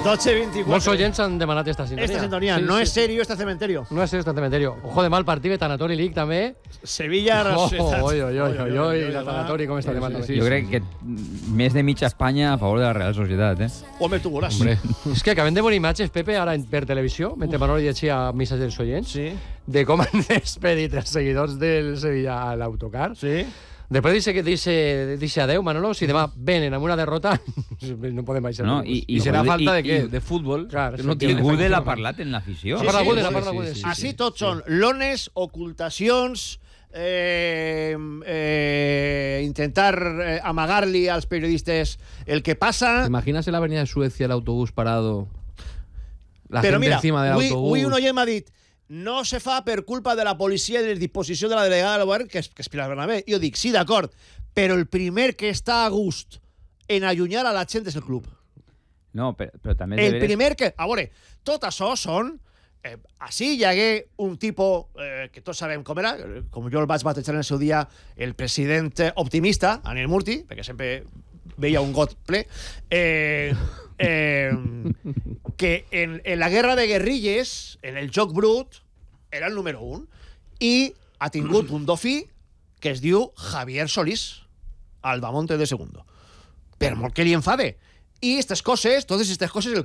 12:24. Molts oients han demanat esta sintonia. Esta sintonía. Sí, No sí. es serio este cementerio. No és serio este cementerio. Ojo de mal partit, Tanatori League també. Sevilla... Oi, la Tanatori com està demant. Jo crec que més de mitja Espanya a favor de la Real Societat, eh? Home, tu veuràs. Hombre, és que acabem de veure imatges, Pepe, ara per televisió, mentre Manolo llegia missatges dels oients, Sí. de com han despedit els seguidors del Sevilla a l'autocar. Sí. Després dice adeu, Manolo, si demà venen amb una derrota, no podem baixar. No, I serà falta de què? De futbol? Clar, Que no I tiene Gudel ha parlat en l'afició. Ha parlat Gudel, ha sí, parlat Gudel. Així tots són lones, ocultacions, intentar amagar-li als periodistes el que passa. ¿Imaginas en la avenida de Suecia el autobús parado? La Però gente mira, encima del autobús. avui un oient m'ha dit no se fa per culpa de la policia i de la disposició de la delegada del govern, que és Pilar Bernabé. Jo dic, sí, d'acord, però el primer que està a gust en allunyar a la gent és el club. No, però també... El primer que... A veure, tot això són... Així hi hagué un tipus que tots sabem com era, com jo el vaig batejar en el seu dia, el president optimista, Anel Murti, perquè sempre veia un got ple, que en la guerra de guerrilles, en el joc brut, era el número 1, i ha tingut un dofí que es diu Javier Solís, Albamonte de segundo. Per molt que li enfade. I totes aquestes coses, el